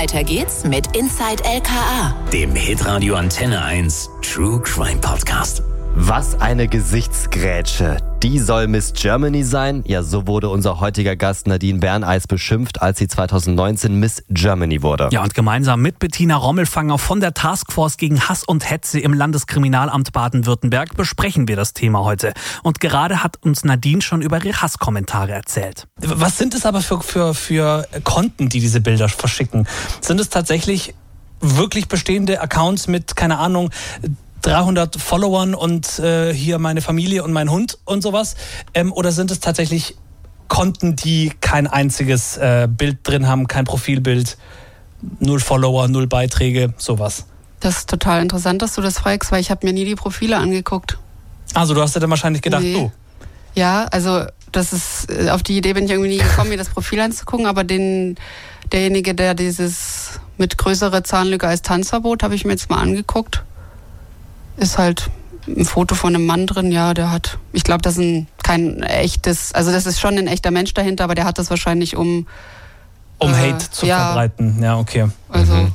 Weiter geht's mit Inside LKA, dem Hitradio Antenne 1 True Crime Podcast. Was eine Gesichtsgrätsche. Die soll Miss Germany sein? Ja, so wurde unser heutiger Gast Nadine Berneis beschimpft, als sie 2019 Miss Germany wurde. Ja, und gemeinsam mit Bettina Rommelfanger von der Taskforce gegen Hass und Hetze im Landeskriminalamt Baden-Württemberg besprechen wir das Thema heute. Und gerade hat uns Nadine schon über ihre Hasskommentare erzählt. Was sind es aber für Konten, die diese Bilder verschicken? Sind es tatsächlich wirklich bestehende Accounts mit, keine Ahnung, 300 Followern und hier meine Familie und mein Hund und sowas? Oder sind es tatsächlich Konten, die kein einziges Bild drin haben, kein Profilbild, 0 Follower, 0 Beiträge, sowas? Das ist total interessant, dass du das fragst, weil ich habe mir nie die Profile angeguckt. Also du hast dir dann wahrscheinlich gedacht, Nee. Ja, also das ist, auf die Idee bin ich irgendwie nie gekommen, mir das Profil anzugucken, aber derjenige, der dieses mit größerer Zahnlücke als Tanzverbot, habe ich mir jetzt mal angeguckt. Ist halt ein Foto von einem Mann drin, ja, der hat, ich glaube, das ist kein echtes, also das ist schon ein echter Mensch dahinter, aber der hat das wahrscheinlich um Hate zu verbreiten. Ja, okay. Also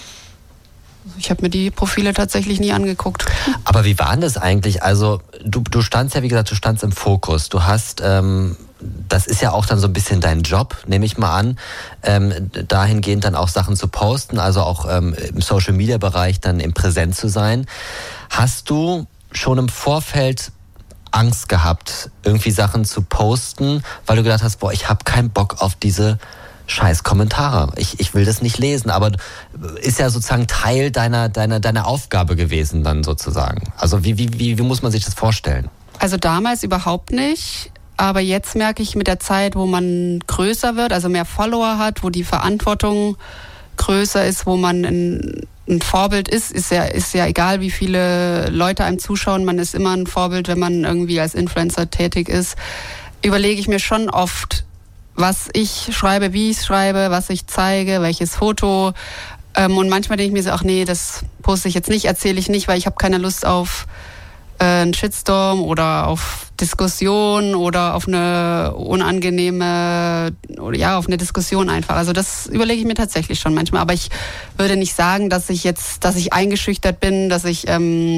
ich habe mir die Profile tatsächlich nie angeguckt. Aber wie war denn das eigentlich? Also du standst ja, wie gesagt, im Fokus. Du hast, das ist ja auch dann so ein bisschen dein Job, nehme ich mal an, dahingehend dann auch Sachen zu posten, also auch im Social-Media-Bereich dann im Präsent zu sein. Hast du schon im Vorfeld Angst gehabt, irgendwie Sachen zu posten, weil du gedacht hast, boah, ich habe keinen Bock auf diese scheiß Kommentare. Ich will das nicht lesen, aber ist ja sozusagen Teil deiner Aufgabe gewesen dann sozusagen. Also wie muss man sich das vorstellen? Also damals überhaupt nicht, aber jetzt merke ich mit der Zeit, wo man größer wird, also mehr Follower hat, wo die Verantwortung größer ist, wo man ein Vorbild ist ja egal, wie viele Leute einem zuschauen, man ist immer ein Vorbild, wenn man irgendwie als Influencer tätig ist, überlege ich mir schon oft, was ich schreibe, wie ich schreibe, was ich zeige, welches Foto. Und manchmal denke ich mir so, ach nee, das poste ich jetzt nicht, erzähle ich nicht, weil ich habe keine Lust auf einen Shitstorm oder auf Diskussion oder auf eine unangenehme, oder ja, auf eine Diskussion einfach. Also das überlege ich mir tatsächlich schon manchmal. Aber ich würde nicht sagen, dass ich eingeschüchtert bin, dass ich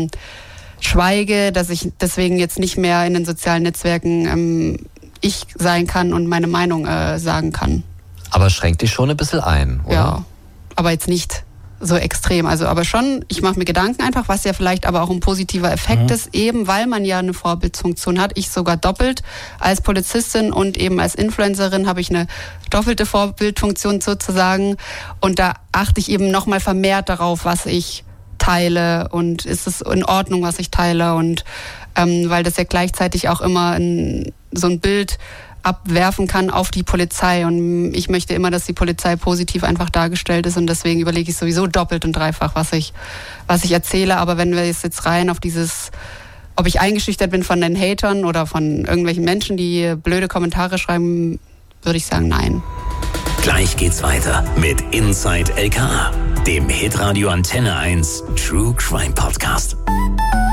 schweige, dass ich deswegen jetzt nicht mehr in den sozialen Netzwerken ich sein kann und meine Meinung sagen kann. Aber schränkt dich schon ein bisschen ein, oder? Ja, aber jetzt nicht so extrem. Also aber schon, ich mache mir Gedanken einfach, was ja vielleicht aber auch ein positiver Effekt ist, eben weil man ja eine Vorbildsfunktion hat. Ich sogar doppelt. Als Polizistin und eben als Influencerin habe ich eine doppelte Vorbildfunktion sozusagen. Und da achte ich eben nochmal vermehrt darauf, was ich teile und ist es in Ordnung, was ich teile und weil das ja gleichzeitig auch immer so ein Bild abwerfen kann auf die Polizei und ich möchte immer, dass die Polizei positiv einfach dargestellt ist und deswegen überlege ich sowieso doppelt und dreifach, was ich erzähle, aber wenn wir jetzt rein auf dieses, ob ich eingeschüchtert bin von den Hatern oder von irgendwelchen Menschen, die blöde Kommentare schreiben, würde ich sagen, nein. Gleich geht's weiter mit Inside LKA, dem Hitradio Antenne 1 True Crime Podcast.